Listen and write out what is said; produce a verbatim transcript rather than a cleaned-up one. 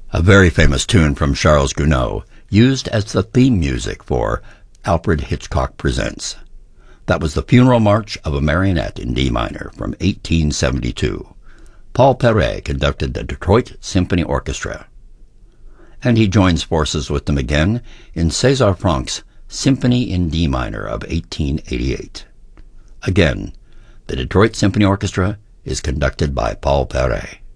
A very famous tune from Charles Gounod, used as the theme music for Alfred Hitchcock Presents. That was the Funeral March of a Marionette in D minor from eighteen seventy-two. Paul Perret conducted the Detroit Symphony Orchestra. And he joins forces with them again in César Franck's Symphony in D minor of eighteen eighty-eight. Again, the Detroit Symphony Orchestra is conducted by Paul Perret.